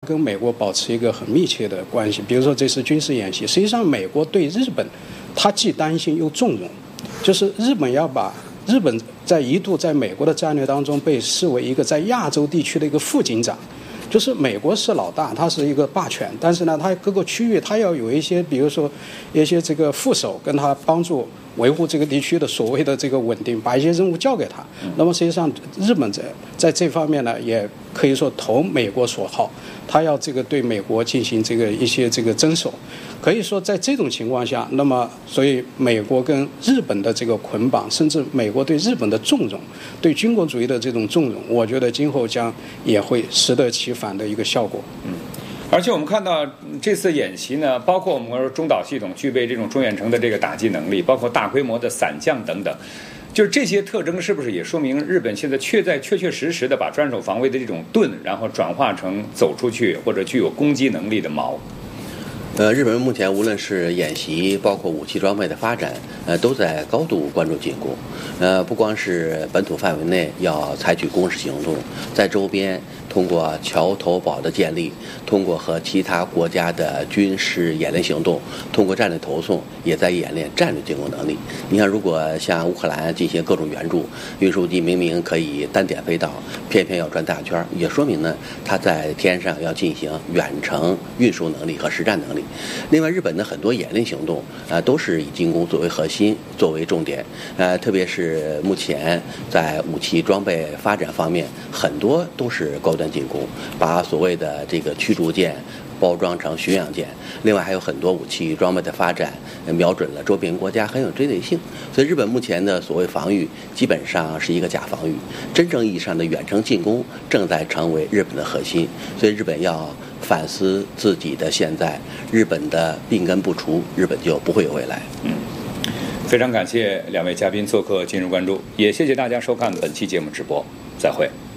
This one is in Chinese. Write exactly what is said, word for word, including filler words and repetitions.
跟美国保持一个很密切的关系。比如说这次军事演习，实际上美国对日本，他既担心又纵容，就是日本要把日本在一度在美国的战略当中被视为一个在亚洲地区的一个副警长。就是美国是老大，它是一个霸权，但是呢，它各个区域它要有一些，比如说一些这个副手跟他帮助维护这个地区的所谓的这个稳定，把一些任务交给他。那么实际上，日本在在这方面呢，也可以说投美国所好，他要这个对美国进行这个一些这个遵守。可以说，在这种情况下，那么所以美国跟日本的这个捆绑，甚至美国对日本的纵容，对军国主义的这种纵容，我觉得今后将也会适得其反的一个效果。 嗯，而且我们看到这次演习呢，包括我们说中导系统具备这种中远程的这个打击能力，包括大规模的散降等等。就是这些特征是不是也说明日本现在确在确确实实的把专守防卫的这种盾，然后转化成走出去或者具有攻击能力的矛？ 呃，日本目前无论是演习，包括武器装备的发展，呃，都在高度关注进攻。呃，不光是本土范围内要采取攻势行动，在周边通过桥头堡的建立，通过和其他国家的军事演练行动，通过战略投送，也在演练战略进攻能力。你看，如果向乌克兰进行各种援助，运输机明明可以单点飞到，偏偏要转大圈，也说明呢，它在天上要进行远程运输能力和实战能力。另外，日本的很多演练行动，呃，都是以进攻作为核心，作为重点。呃，特别是目前在武器装备发展方面，很多都是高端进攻，把所谓的这个驱逐舰包装成巡洋舰。另外还有很多武器装备的发展，瞄准了周边国家，很有针对性。所以日本目前的所谓防御，基本上是一个假防御，真正意义上的远程进攻正在成为日本的核心。所以日本要反思自己的现在，日本的病根不除，日本就不会有未来。 嗯，非常感谢两位嘉宾做客今日关注，也谢谢大家收看本期节目直播，再会。